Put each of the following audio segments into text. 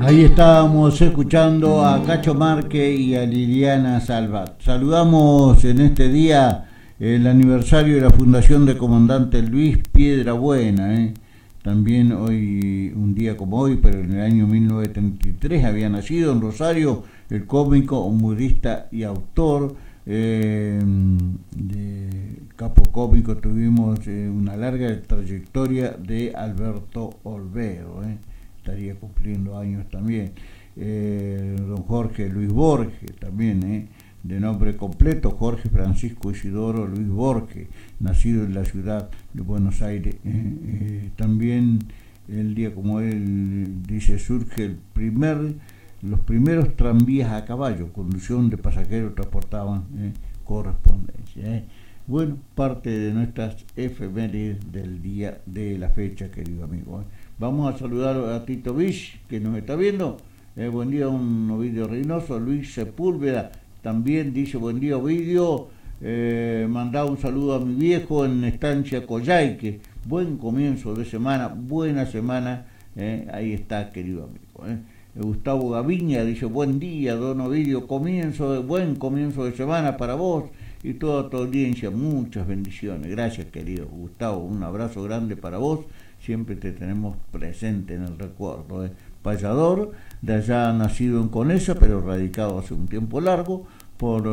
Ahí estábamos escuchando a Cacho Márquez y a Liliana Salvat. Saludamos en este día el aniversario de la fundación de Comandante Luis Piedrabuena. También hoy, un día como hoy, pero en el año 1933, había nacido en Rosario el cómico, humorista y autor. De capo cómico tuvimos una larga trayectoria de Alberto Olvero. Estaría cumpliendo años también. Don Jorge Luis Borges también, de nombre completo Jorge Francisco Isidoro Luis Borges, nacido en la ciudad de Buenos Aires. También el día como él dice, surge los primeros tranvías a caballo, conducción de pasajeros transportaban correspondencia. Bueno, parte de nuestras efemérides del día de la fecha, querido amigo. Vamos a saludar a Tito Vich, que nos está viendo. Buen día, un Ovidio Reynoso. Luis Sepúlveda también dice buen día, Ovidio. Mandá un saludo a mi viejo en Estancia Coyhaique. Buen comienzo de semana, buena semana. Ahí está, querido amigo. Gustavo Gaviña dice buen día, don Ovidio. Buen comienzo de semana para vos y toda tu audiencia. Muchas bendiciones. Gracias, querido Gustavo. Un abrazo grande para vos. Siempre te tenemos presente en el recuerdo. Payador, de allá nacido en Conesa, pero radicado hace un tiempo largo, por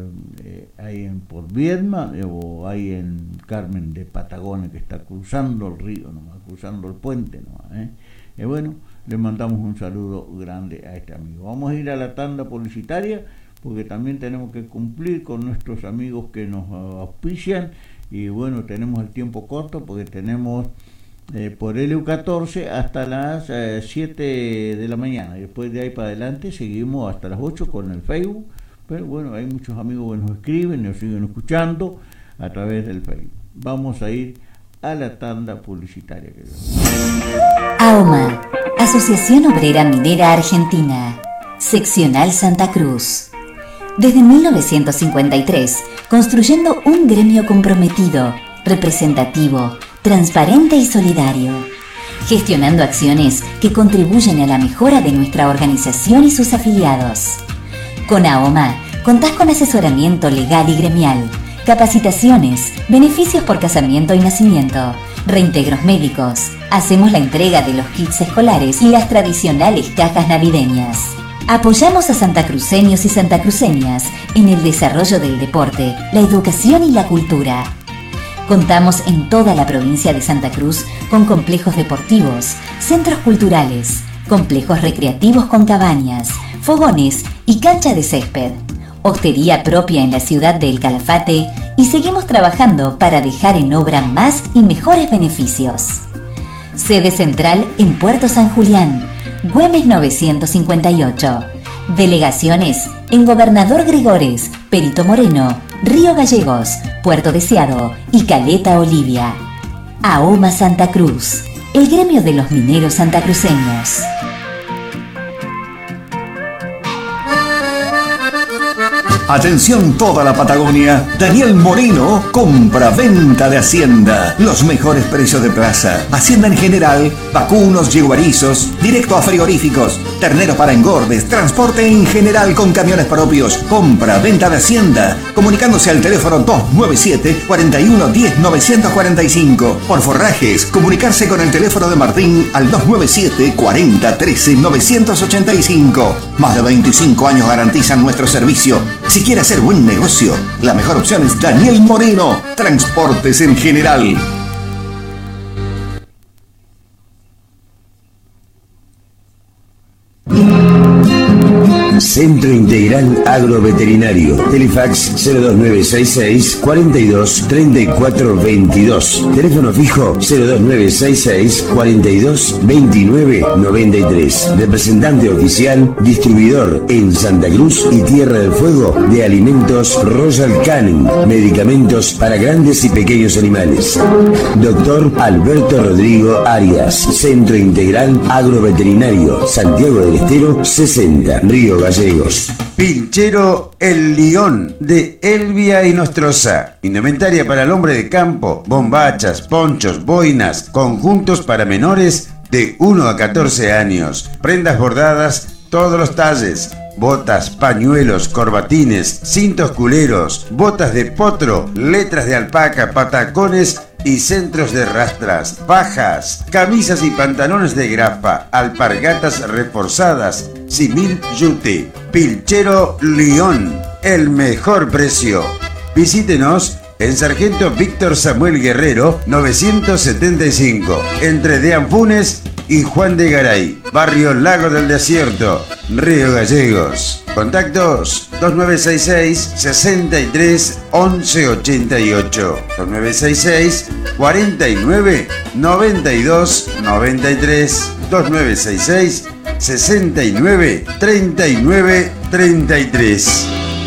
Viedma, o ahí en Carmen de Patagones, que está cruzando el río, cruzando el puente. Bueno, le mandamos un saludo grande a este amigo. Vamos a ir a la tanda publicitaria, porque también tenemos que cumplir con nuestros amigos que nos auspician, y bueno, tenemos el tiempo corto, porque tenemos por LU14 hasta las 7 de la mañana, y después de ahí para adelante seguimos hasta las 8 con el Facebook. Pero bueno, hay muchos amigos que nos escriben, nos siguen escuchando a través del Facebook. Vamos a ir a la tanda publicitaria. AOMA, Asociación Obrera Minera Argentina, Seccional Santa Cruz. Desde 1953, construyendo un gremio comprometido, representativo, transparente y solidario, gestionando acciones que contribuyen a la mejora de nuestra organización y sus afiliados. Con AOMA contás con asesoramiento legal y gremial, capacitaciones, beneficios por casamiento y nacimiento, reintegros médicos. Hacemos la entrega de los kits escolares y las tradicionales cajas navideñas. Apoyamos a santacruceños y santacruceñas en el desarrollo del deporte, la educación y la cultura. Contamos en toda la provincia de Santa Cruz con complejos deportivos, centros culturales, complejos recreativos con cabañas, fogones y cancha de césped, hostería propia en la ciudad de El Calafate, y seguimos trabajando para dejar en obra más y mejores beneficios. Sede central en Puerto San Julián, Güemes 958. Delegaciones en Gobernador Gregores, Perito Moreno, Río Gallegos, Puerto Deseado y Caleta Olivia. AOMA Santa Cruz, el gremio de los mineros santacruceños. Atención toda la Patagonia, Daniel Moreno, compra-venta de Hacienda. Los mejores precios de plaza. Hacienda en general, vacunos, yeguarizos, directo a frigoríficos, terneros para engordes, transporte en general con camiones propios. Compra-venta de Hacienda. Comunicándose al teléfono 297-4110-945. Por forrajes, comunicarse con el teléfono de Martín al 297-4013-985. Más de 25 años garantizan nuestro servicio. Si quiere hacer buen negocio, la mejor opción es Daniel Moreno, Transportes en General. Centro Integral Agroveterinario. Telefax 02966 42 34 22. Teléfono fijo 02966 42 29 93. Representante oficial, distribuidor en Santa Cruz y Tierra del Fuego de alimentos Royal Canin. Medicamentos para grandes y pequeños animales. Doctor Alberto Rodrigo Arias. Centro Integral Agroveterinario. Santiago del Estero 60. Río Gallegos. Pinchero El Lión de Elvia y Nostroza. Indumentaria para el hombre de campo, bombachas, ponchos, boinas, conjuntos para menores de 1 a 14 años. Prendas bordadas, todos los talles. Botas, pañuelos, corbatines, cintos culeros, botas de potro, letras de alpaca, patacones y centros de rastras, fajas, camisas y pantalones de grapa, alpargatas reforzadas, simil yute. Pilchero León, el mejor precio. Visítenos en Sargento Víctor Samuel Guerrero 975, entre De Anfunes y Juan de Garay, barrio Lago del Desierto, Río Gallegos. Contactos 2966 63 11 88, 2966 49 92 93, 2966 69 39 33.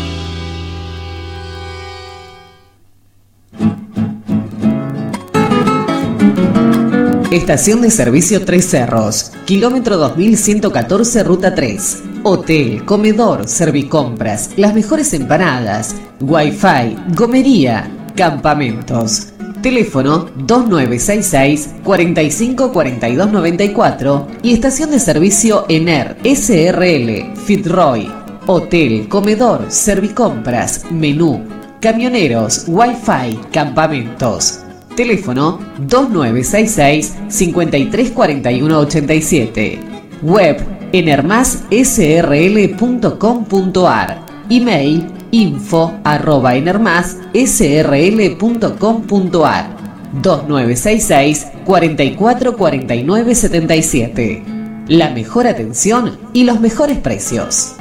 Estación de servicio Tres Cerros, kilómetro 2114, ruta 3. Hotel, comedor, servicompras, las mejores empanadas, wifi, gomería, campamentos. Teléfono 2966 45 42 94 y estación de servicio ENER SRL, Fitzroy. Hotel, comedor, servicompras, menú, camioneros, wifi, campamentos. Teléfono 2966 53 41 87. Web enermassrl.com.ar. Email info@enermassrl.com.ar. 2966 44 49 77. La mejor atención y los mejores precios.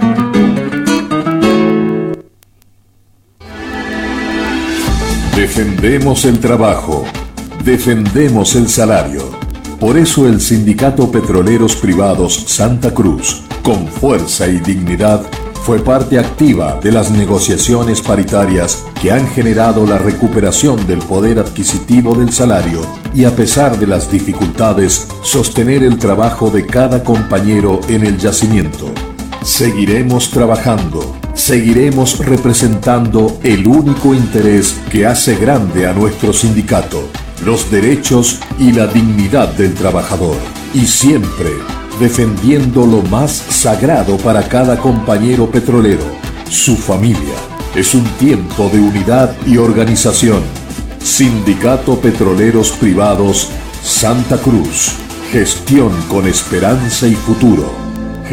Defendemos el trabajo, defendemos el salario. Por eso el Sindicato Petroleros Privados Santa Cruz, con fuerza y dignidad, fue parte activa de las negociaciones paritarias que han generado la recuperación del poder adquisitivo del salario y, a pesar de las dificultades, sostener el trabajo de cada compañero en el yacimiento. Seguiremos trabajando, seguiremos representando el único interés que hace grande a nuestro sindicato, los derechos y la dignidad del trabajador, y siempre defendiendo lo más sagrado para cada compañero petrolero, su familia. Es un tiempo de unidad y organización. Sindicato Petroleros Privados Santa Cruz. Gestión con esperanza y futuro.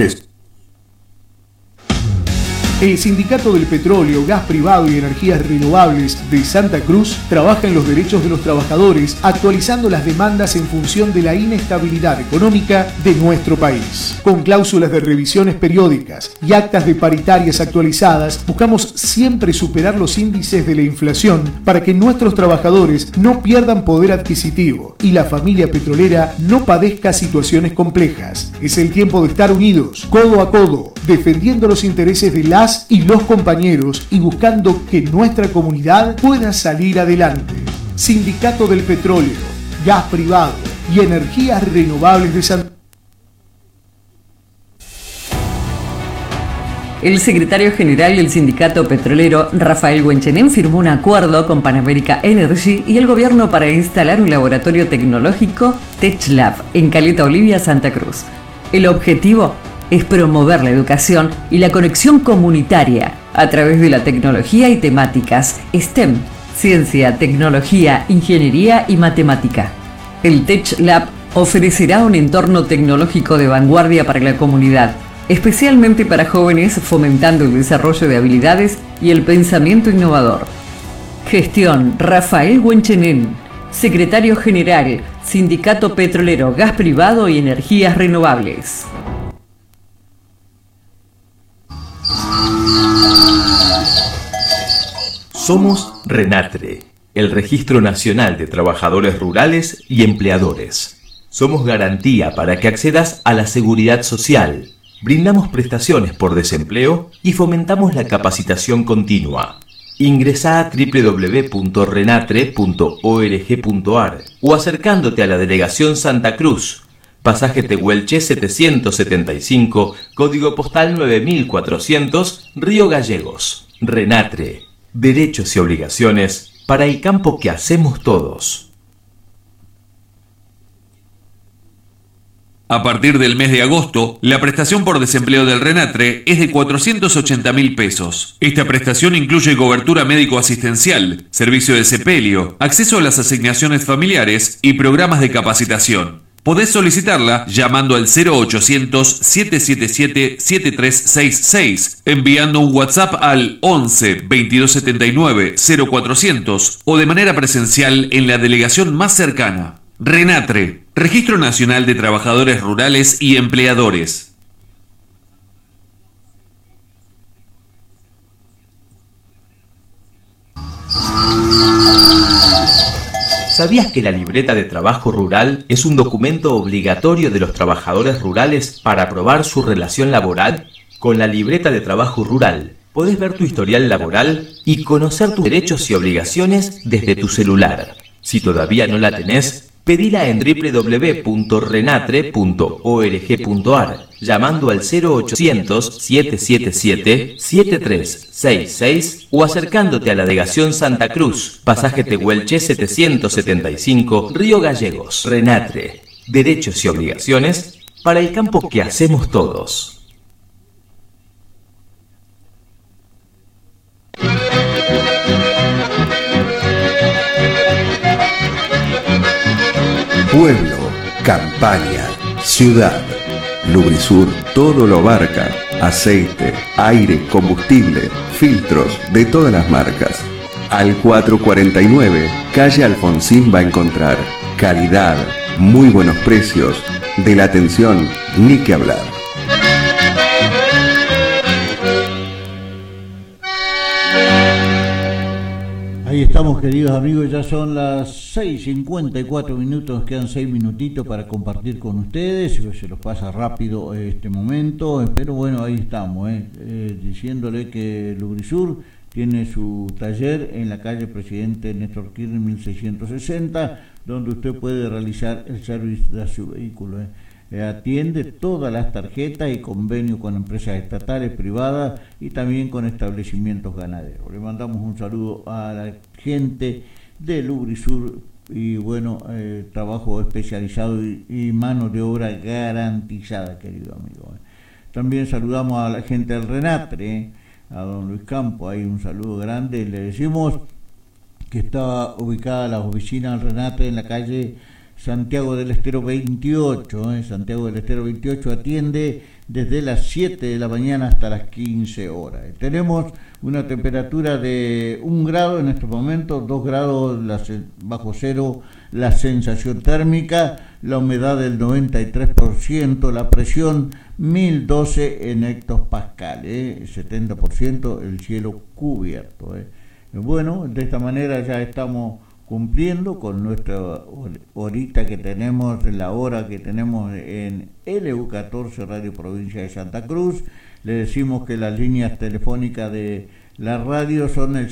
El Sindicato del Petróleo, Gas Privado y Energías Renovables de Santa Cruz trabaja en los derechos de los trabajadores, actualizando las demandas en función de la inestabilidad económica de nuestro país. Con cláusulas de revisiones periódicas y actas de paritarias actualizadas, buscamos siempre superar los índices de la inflación para que nuestros trabajadores no pierdan poder adquisitivo y la familia petrolera no padezca situaciones complejas. Es el tiempo de estar unidos, codo a codo, defendiendo los intereses de las y los compañeros y buscando que nuestra comunidad pueda salir adelante. Sindicato del Petróleo, Gas Privado y Energías Renovables de Santa Cruz. El secretario general del sindicato petrolero, Rafael Huenchenén, firmó un acuerdo con Pan America Energy y el gobierno para instalar un laboratorio tecnológico TechLab en Caleta Olivia, Santa Cruz. El objetivo es promover la educación y la conexión comunitaria a través de la tecnología y temáticas STEM, ciencia, tecnología, ingeniería y matemática. El TechLab ofrecerá un entorno tecnológico de vanguardia para la comunidad, especialmente para jóvenes, fomentando el desarrollo de habilidades y el pensamiento innovador. Gestión: Rafael Huenchenén, secretario general, Sindicato Petrolero, Gas Privado y Energías Renovables. Somos RENATRE, el Registro Nacional de Trabajadores Rurales y Empleadores. Somos garantía para que accedas a la seguridad social. Brindamos prestaciones por desempleo y fomentamos la capacitación continua. Ingresá a www.renatre.org.ar o acercándote a la Delegación Santa Cruz, pasaje Tehuelche 775, código postal 9400, Río Gallegos. RENATRE, derechos y obligaciones para el campo que hacemos todos. A partir del mes de agosto, la prestación por desempleo del RENATRE es de 480.000 pesos. Esta prestación incluye cobertura médico-asistencial, servicio de sepelio, acceso a las asignaciones familiares y programas de capacitación. Podés solicitarla llamando al 0800-777-7366, enviando un WhatsApp al 11 2279 0400 o de manera presencial en la delegación más cercana. RENATRE, Registro Nacional de Trabajadores Rurales y Empleadores. ¿Sabías que la libreta de trabajo rural es un documento obligatorio de los trabajadores rurales para aprobar su relación laboral? Con la libreta de trabajo rural podés ver tu historial laboral y conocer tus derechos y obligaciones desde tu celular. Si todavía no la tenés, pedila en www.renatre.org.ar, llamando al 0800-777-7366 o acercándote a la delegación Santa Cruz, pasaje Tehuelche 775, Río Gallegos. RENATRE, derechos y obligaciones para el campo que hacemos todos. Pueblo, campaña, ciudad. Lubrisur todo lo abarca. Aceite, aire, combustible, filtros de todas las marcas. Al 449, calle Alfonsín va a encontrar calidad, muy buenos precios. De la atención, ni que hablar. Ahí estamos, queridos amigos, ya son las 6:54 minutos, quedan 6 minutitos para compartir con ustedes, se los pasa rápido este momento, pero bueno, ahí estamos, diciéndole que Lubrisur tiene su taller en la calle Presidente Néstor Kirchner 1660, donde usted puede realizar el servicio de su vehículo. Atiende todas las tarjetas y convenios con empresas estatales, privadas y también con establecimientos ganaderos. Le mandamos un saludo a la gente de Lubrisur y bueno, trabajo especializado y mano de obra garantizada, querido amigo. También saludamos a la gente del RENATRE, a don Luis Campo, ahí un saludo grande. Le decimos que está ubicada la oficina del RENATRE en la calle Santiago del Estero 28, Santiago del Estero 28, atiende desde las 7 de la mañana hasta las 15 horas. Tenemos una temperatura de 1 grado en estos momentos, 2 grados bajo cero la sensación térmica, la humedad del 93%, la presión 1012 en hectopascales, 70% el cielo cubierto. Bueno, de esta manera ya estamos cumpliendo con nuestra horita que tenemos, la hora que tenemos en LU14 Radio Provincia de Santa Cruz. Le decimos que las líneas telefónicas de la radio son el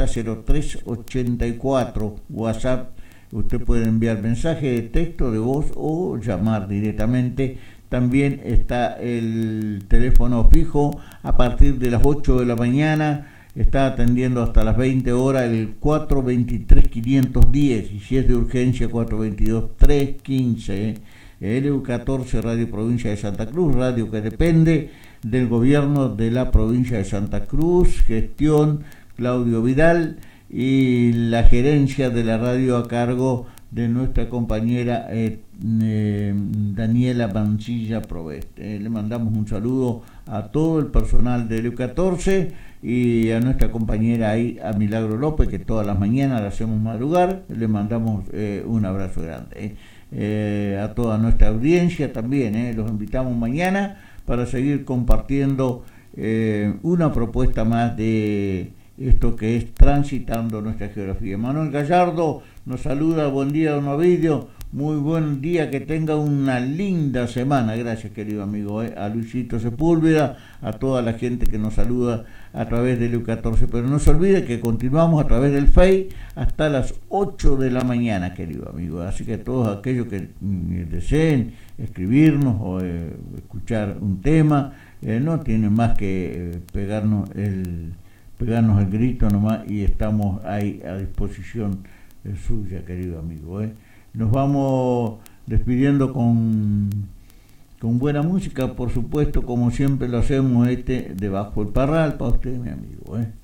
700384, WhatsApp. Usted puede enviar mensaje de texto, de voz o llamar directamente. También está el teléfono fijo a partir de las 8 de la mañana. Está atendiendo hasta las 20 horas el 423-510 y si es de urgencia 422-315. LU14 Radio Provincia de Santa Cruz, radio que depende del gobierno de la provincia de Santa Cruz, gestión Claudio Vidal y la gerencia de la radio a cargo de nuestra compañera Daniela Mancilla Provest. Le mandamos un saludo a todo el personal de LU14 y a nuestra compañera ahí, a Milagro López, que todas las mañanas la hacemos madrugar. Le mandamos un abrazo grande. A toda nuestra audiencia también, los invitamos mañana para seguir compartiendo una propuesta más de esto que es Transitando Nuestra Geografía. Manuel Gallardo nos saluda, buen día don Ovidio, muy buen día, que tenga una linda semana. Gracias, querido amigo, a Luisito Sepúlveda, a toda la gente que nos saluda a través de LU14, pero no se olvide que continuamos a través del Face hasta las 8 de la mañana, querido amigo, así que todos aquellos que deseen escribirnos o escuchar un tema, no tienen más que pegarnos el grito nomás y estamos ahí a disposición suya, querido amigo. Nos vamos despidiendo con con buena música, por supuesto, como siempre lo hacemos, Debajo el Parral, para usted, mi amigo,